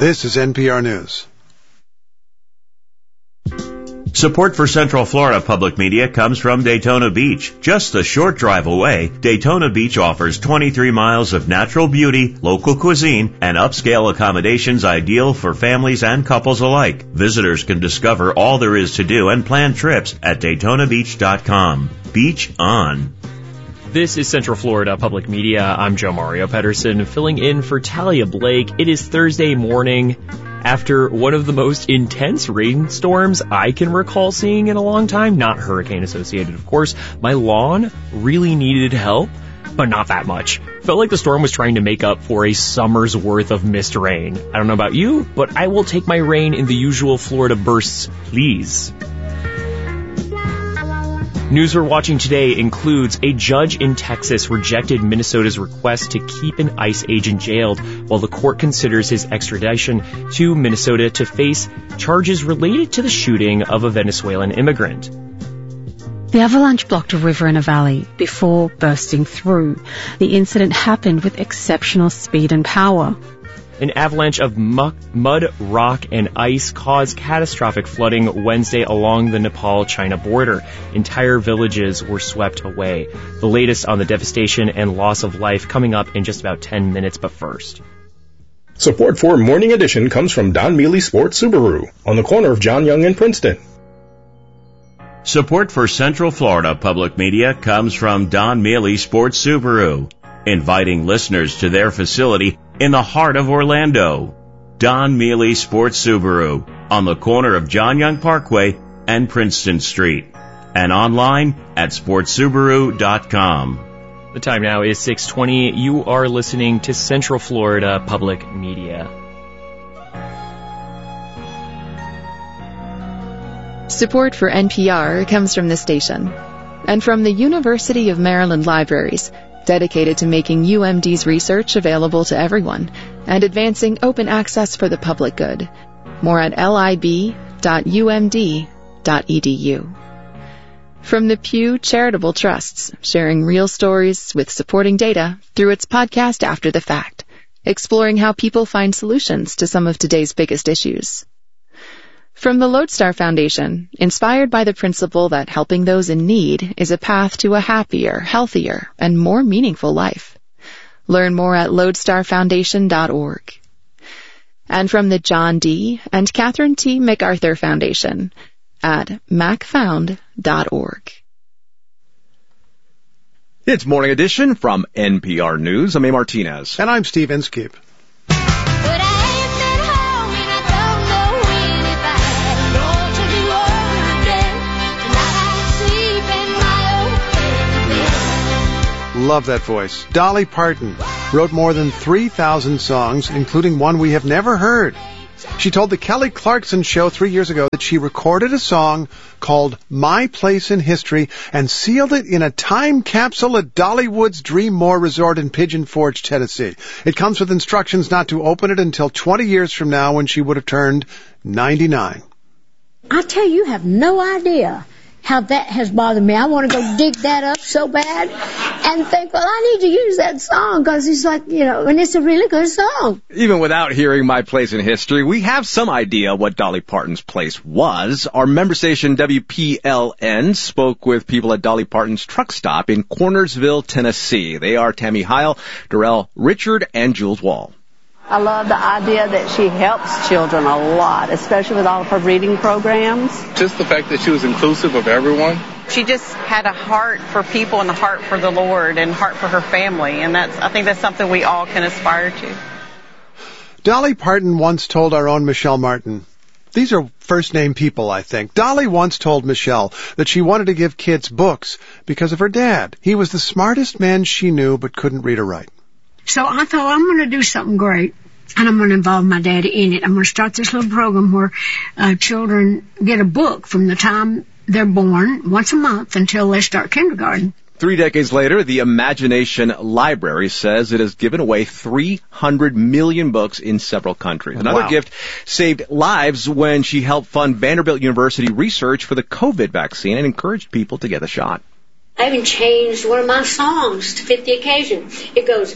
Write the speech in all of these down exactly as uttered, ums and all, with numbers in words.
This is N P R News. Support for Central Florida Public Media comes from Daytona Beach. Just a short drive away, Daytona Beach offers twenty-three miles of natural beauty, local cuisine, and upscale accommodations ideal for families and couples alike. Visitors can discover all there is to do and plan trips at Daytona Beach dot com. Beach on. This is Central Florida Public Media. I'm Joe Mario Pedersen, filling in for Talia Blake. It is Thursday morning. After one of the most intense rainstorms I can recall seeing in a long time, not hurricane associated, of course, my lawn really needed help, but not that much. Felt like the storm was trying to make up for a summer's worth of missed rain. I don't know about you, but I will take my rain in the usual Florida bursts, please. News we're watching today includes a judge in Texas rejected Minnesota's request to keep an ICE agent jailed while the court considers his extradition to Minnesota to face charges related to the shooting of a Venezuelan immigrant. The avalanche blocked a river in a valley before bursting through. The incident happened with exceptional speed and power. An avalanche of muck, mud, rock, and ice caused catastrophic flooding Wednesday along the Nepal-China border. Entire villages were swept away. The latest on the devastation and loss of life coming up in just about ten minutes, but first. Support for Morning Edition comes from Don Mealy Sports Subaru on the corner of John Young and Princeton. Support for Central Florida Public Media comes from Don Mealy Sports Subaru, inviting listeners to their facility in the heart of Orlando. Don Mealy Sports Subaru on the corner of John Young Parkway and Princeton Street, and online at sports subaru dot com. The time now is six twenty. You are listening to Central Florida Public Media. Support for N P R comes from the station and from the University of Maryland Libraries, dedicated to making U M D's research available to everyone and advancing open access for the public good. More at lib dot u m d dot e d u. From the Pew Charitable Trusts, sharing real stories with supporting data through its podcast After the Fact, exploring how people find solutions to some of today's biggest issues. From the Lodestar Foundation, inspired by the principle that helping those in need is a path to a happier, healthier, and more meaningful life. Learn more at lodestar foundation dot org. And from the John D. and Catherine T. MacArthur Foundation at mac found dot org. It's Morning Edition from N P R News. I'm A. Martinez. And I'm Steve Inskeep. Love that voice. Dolly Parton wrote more than three thousand songs, including one we have never heard. She told the Kelly Clarkson Show three years ago that she recorded a song called My Place in History and sealed it in a time capsule at Dollywood's Dreammore Resort in Pigeon Forge, Tennessee. It comes with instructions not to open it until twenty years from now, when she would have turned ninety-nine. I tell you, you have no idea how that has bothered me. I want to go dig that up so bad and think, well, I need to use that song because it's like, you know, and it's a really good song. Even without hearing My Place in History, we have some idea what Dolly Parton's place was. Our member station W P L N spoke with people at Dolly Parton's truck stop in Cornersville, Tennessee. They are Tammy Heil, Darrell Richard, and Jules Wall. I love the idea that she helps children a lot, especially with all of her reading programs. Just the fact that she was inclusive of everyone. She just had a heart for people and a heart for the Lord and heart for her family, and that's I think that's something we all can aspire to. Dolly Parton once told our own Michelle Martin, these are first-name people, I think. Dolly once told Michelle that she wanted to give kids books because of her dad. He was the smartest man she knew but couldn't read or write. So I thought, I'm going to do something great, and I'm going to involve my daddy in it. I'm going to start this little program where uh, children get a book from the time they're born, once a month, until they start kindergarten. Three decades later, the Imagination Library says it has given away three hundred million books in several countries. Another Wow. gift saved lives when she helped fund Vanderbilt University research for the COVID vaccine and encouraged people to get the shot. I even changed one of my songs to fit the occasion. It goes,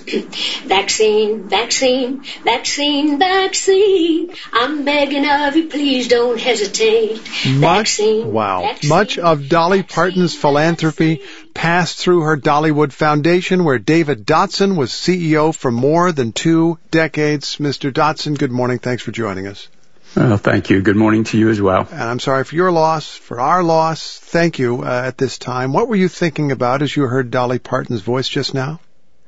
vaccine, vaccine, vaccine, vaccine. I'm begging of you, please don't hesitate. Much, Vaccine, wow. vaccine, Much of Dolly Parton's philanthropy passed through her Dollywood Foundation, where David Dotson was C E O for more than two decades. Mister Dotson, good morning. Thanks for joining us. Well, thank you. Good morning to you as well. And I'm sorry for your loss, for our loss. Thank you uh, at this time. What were you thinking about as you heard Dolly Parton's voice just now?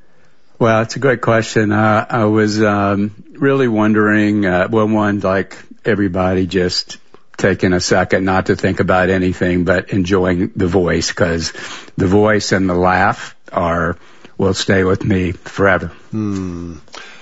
Well, it's a great question. Uh, I was um, really wondering, uh, well, one, like everybody, just taking a second not to think about anything but enjoying the voice, because the voice and the laugh are will stay with me forever. Hmm.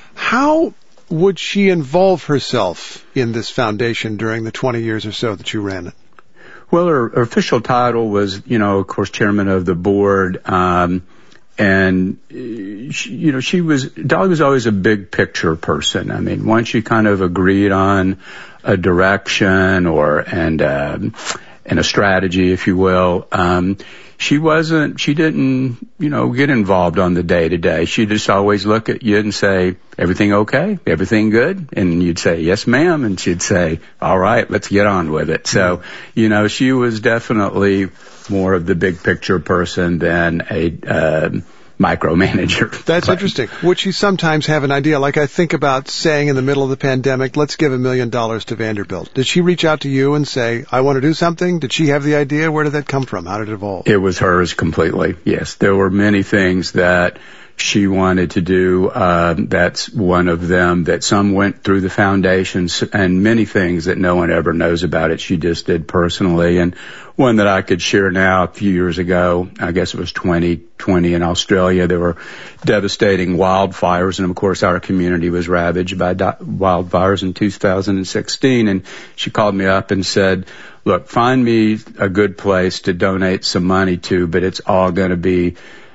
How would she involve herself in this foundation during the twenty years or so that you ran it? Well, her, her official title was, you know, of course, chairman of the board. Um, and, she, you know, she was, Dolly was always a big picture person. I mean, once you kind of agreed on a direction or, and, um, and a strategy, if you will, um, she wasn't, she didn't, you know, get involved on the day to day. She'd just always look at you and say, everything okay? Everything good? And you'd say, yes, ma'am. And she'd say, all right, let's get on with it. So, you know, she was definitely more of the big picture person than a, uh, micromanager. That's but, interesting. Would she sometimes have an idea? Like I think about saying in the middle of the pandemic, let's give a million dollars to Vanderbilt. Did she reach out to you and say, I want to do something? Did she have the idea? Where did that come from? How did it evolve? It was hers completely. Yes. There were many things that she wanted to do. Um, that's one of them. That some went through the foundations, and many things that no one ever knows about it she just did personally. And one that I could share now, a few years ago, I guess it was twenty twenty in Australia, there were devastating wildfires, and of course our community was ravaged by di- wildfires in two thousand sixteen. And she called me up and said, look, find me a good place to donate some money to, but it's all going to be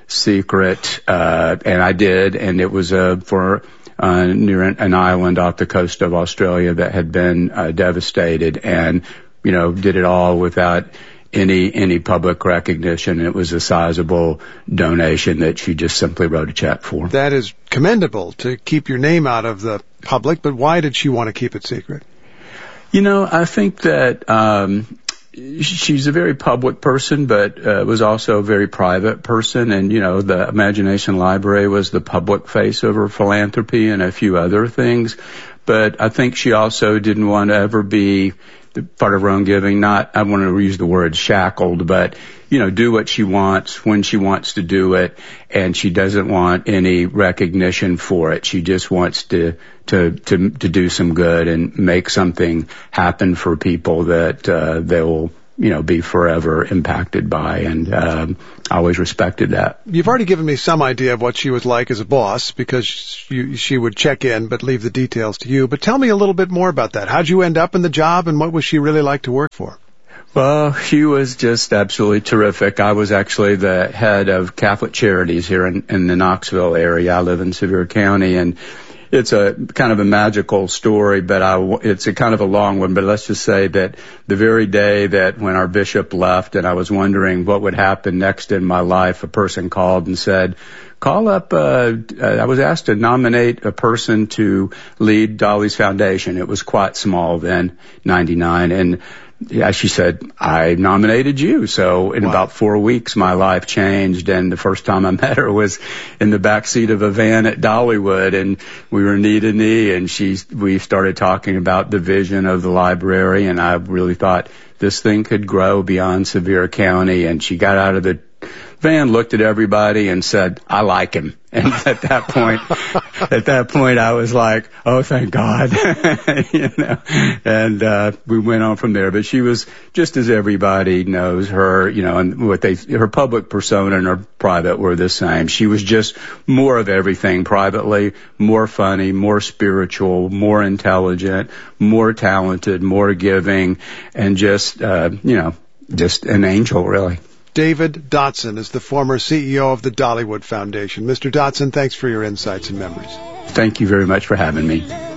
secret. Uh, and I did, and it was uh, for uh, near an island off the coast of Australia that had been uh, devastated, and, you know, did it all without any any public recognition. It was a sizable donation that she just simply wrote a check for. That is commendable, to keep your name out of the public, but why did she want to keep it secret? You know, I think that um she's a very public person, but uh, was also a very private person. And, you know, the Imagination Library was the public face of her philanthropy and a few other things. But I think she also didn't want to ever be the part of her own giving, not, I want to use the word shackled, but, you know, do what she wants when she wants to do it. And she doesn't want any recognition for it. She just wants to, to, to, to do some good and make something happen for people that, uh, they will, you know, be forever impacted by. And, um, I always respected that. You've already given me some idea of what she was like as a boss, because you, she would check in but leave the details to you. But tell me a little bit more about that. How'd you end up in the job, and what was she really like to work for? Well, she was just absolutely terrific. I was actually the head of Catholic Charities here in, in the Knoxville area. I live in Sevier County, and it's a kind of a magical story, but I, it's a kind of a long one. But let's just say that the very day that when our bishop left and I was wondering what would happen next in my life, a person called and said, call up, uh, uh, I was asked to nominate a person to lead Dolly's Foundation. It was quite small then, ninety-nine. And yeah, she said, I nominated you. So in wow. about four weeks, my life changed. And the first time I met her was in the back seat of a van at Dollywood, and we were knee to knee, and she, we started talking about the vision of the library. And I really thought this thing could grow beyond Sevier County. And she got out of the van, looked at everybody and said, I like him. And at that point, at that point, I was like, oh, thank God, you know, and, uh, we went on from there. But she was, just as everybody knows her, you know, and what they, her public persona and her private were the same. She was just more of everything privately, more funny, more spiritual, more intelligent, more talented, more giving, and just, uh, you know, just an angel, really. David Dotson is the former C E O of the Dollywood Foundation. Mister Dotson, thanks for your insights and memories. Thank you very much for having me.